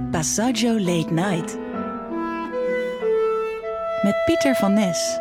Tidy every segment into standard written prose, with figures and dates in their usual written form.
Passaggio Late Night. Met Pieter van Nes.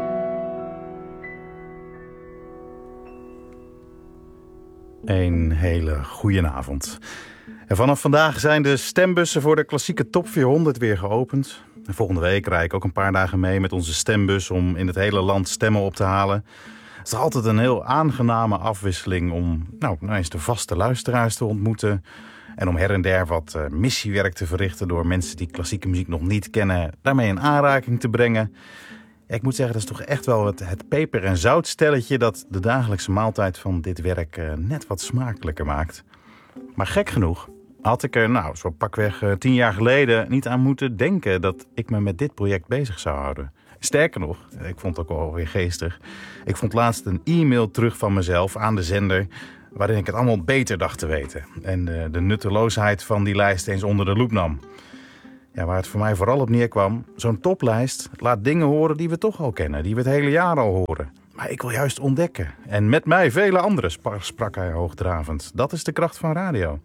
Een hele goedenavond. En vanaf vandaag zijn de stembussen voor de klassieke Top 400 weer geopend. En volgende week rijd ik ook een paar dagen mee met onze stembus om in het hele land stemmen op te halen. Het is altijd een heel aangename afwisseling om eens de vaste luisteraars te ontmoeten. En om her en der wat missiewerk te verrichten door mensen die klassieke muziek nog niet kennen, daarmee in aanraking te brengen. Ja, ik moet zeggen, dat is toch echt wel het peper- en zoutstelletje dat de dagelijkse maaltijd van dit werk net wat smakelijker maakt. Maar gek genoeg had ik er zo pakweg 10 jaar geleden niet aan moeten denken dat ik me met dit project bezig zou houden. Sterker nog, ik vond het ook wel weer geestig. Ik vond laatst een e-mail terug van mezelf aan de zender waarin ik het allemaal beter dacht te weten. En de nutteloosheid van die lijst eens onder de loep nam. Ja, waar het voor mij vooral op neerkwam, zo'n toplijst laat dingen horen die we toch al kennen, die we het hele jaar al horen. Maar ik wil juist ontdekken. En met mij vele anderen, sprak hij hoogdravend. Dat is de kracht van radio.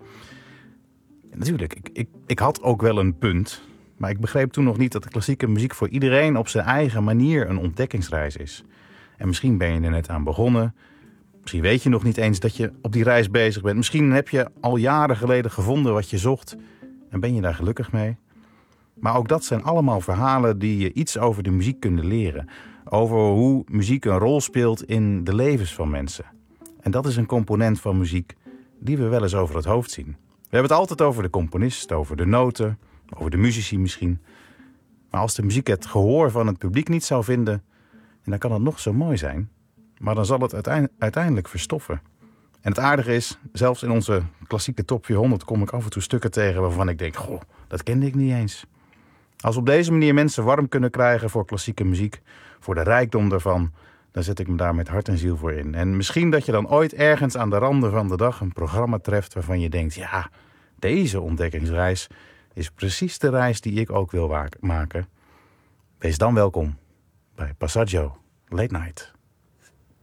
En natuurlijk, ik had ook wel een punt. Maar ik begreep toen nog niet dat de klassieke muziek voor iedereen op zijn eigen manier een ontdekkingsreis is. En misschien ben je er net aan begonnen. Misschien weet je nog niet eens dat je op die reis bezig bent. Misschien heb je al jaren geleden gevonden wat je zocht. En ben je daar gelukkig mee. Maar ook dat zijn allemaal verhalen die je iets over de muziek kunnen leren. Over hoe muziek een rol speelt in de levens van mensen. En dat is een component van muziek die we wel eens over het hoofd zien. We hebben het altijd over de componist, over de noten, over de muzici misschien. Maar als de muziek het gehoor van het publiek niet zou vinden, dan kan het nog zo mooi zijn. Maar dan zal het uiteindelijk verstoffen. En het aardige is, zelfs in onze klassieke top 400 kom ik af en toe stukken tegen waarvan ik denk, goh, dat kende ik niet eens. Als we op deze manier mensen warm kunnen krijgen voor klassieke muziek, voor de rijkdom daarvan, dan zet ik me daar met hart en ziel voor in. En misschien dat je dan ooit ergens aan de randen van de dag een programma treft waarvan je denkt, ja, deze ontdekkingsreis is precies de reis die ik ook wil maken. Wees dan welkom bij Passaggio Late Night.